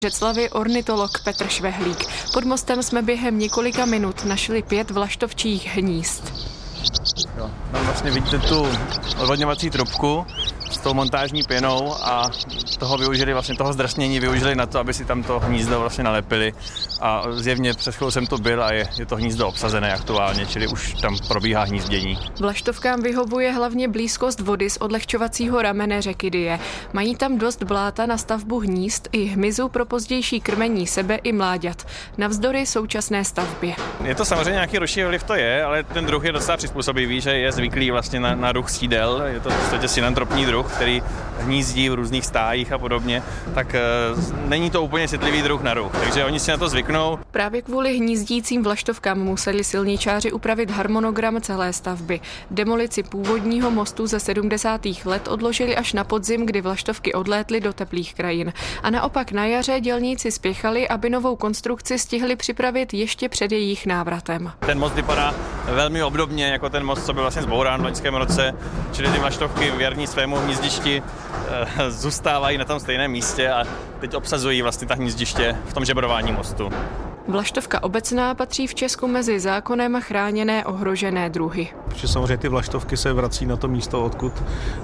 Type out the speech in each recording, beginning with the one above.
Břeclavi ornitolog Petr Švehlík. Pod mostem jsme během několika minut našli 5 vlaštovčích hnízd. Tam vlastně vidíte tu odvodňovací trubku s tou montážní pěnou a toho zdrsnění využili na to, aby si tam to hnízdo vlastně nalepili. A zjevně před chvílí jsem to byl a je to hnízdo obsazené aktuálně, čili už tam probíhá hnízdění. Vlaštovkám vyhovuje hlavně blízkost vody z odlehčovacího ramene řeky Dyje. Mají tam dost bláta na stavbu hnízd i hmyzu pro pozdější krmení sebe i mláďat. Navzdory současné stavbě. Je to samozřejmě nějaký roční vliv, to je, ale ten druh je docela přizpůsobivý, že je zvyklý vlastně na ruch sídel. Je to v podstatě synantropní druh, který hnízdí v různých stájích a podobně, tak není to úplně citlivý druh na ruch, takže oni si na to zvyknou. Právě kvůli hnízdícím vlaštovkám museli silničáři upravit harmonogram celé stavby. Demolici původního mostu ze 70. let odložili až na podzim, kdy vlaštovky odlétly do teplých krajin. A naopak na jaře dělníci spěchali, aby novou konstrukci stihli připravit ještě před jejich návratem. Ten most vypadá velmi obdobně jako ten most, co byl vlastně zbourán v loňském roce, čili ty vlaštovky věrní svému hnízdišti zůstávají na tom stejném místě a teď obsazují vlastně ta hnízdiště v tom žebrování mostu. Vlaštovka obecná patří v Česku mezi zákonem chráněné ohrožené druhy. Protože samozřejmě ty vlaštovky se vrací na to místo, odkud,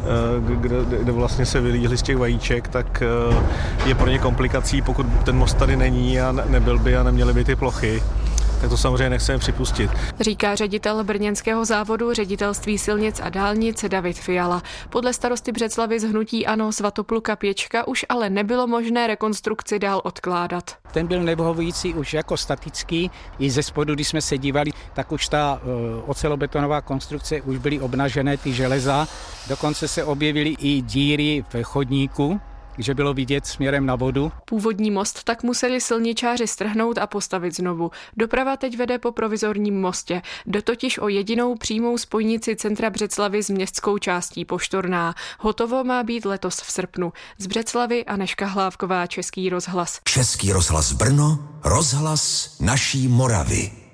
kde vlastně se vylíhly z těch vajíček, tak je pro ně komplikací, pokud ten most tady není a nebyl by a neměly by ty plochy. Tak to samozřejmě nechceme připustit. Říká ředitel brněnského závodu Ředitelství silnic a dálnic David Fiala. Podle starosty Břeclavi z hnutí ANO Svatopluka Pěčka už ale nebylo možné rekonstrukci dál odkládat. Ten byl nevyhovující už jako statický. I ze spodu, když jsme se dívali, tak už ta ocelobetonová konstrukce už byly obnažené ty železa. Dokonce se objevily i díry v chodníku, že bylo vidět směrem na vodu. Původní most tak museli silničáři strhnout a postavit znovu. Doprava teď vede po provizorním mostě. Jde totiž o jedinou přímou spojnici centra Břeclavy s městskou částí Poštorná. Hotovo má být letos v srpnu. Z Břeclavy Anežka Hlávková, Český rozhlas. Český rozhlas Brno, rozhlas naší Moravy.